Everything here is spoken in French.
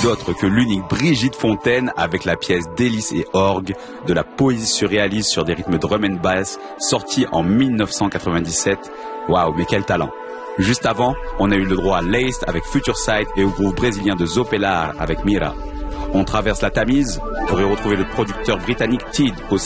autre que l'unique Brigitte Fontaine avec la pièce Délices et Orgue de la poésie surréaliste sur des rythmes drum and bass sortie en 1997. Waouh, mais quel talent! Juste avant, on a eu le droit à Laced avec Future Sight et au groupe brésilien de Zopelar avec Mira. On traverse la Tamise pour y retrouver le producteur britannique Tid au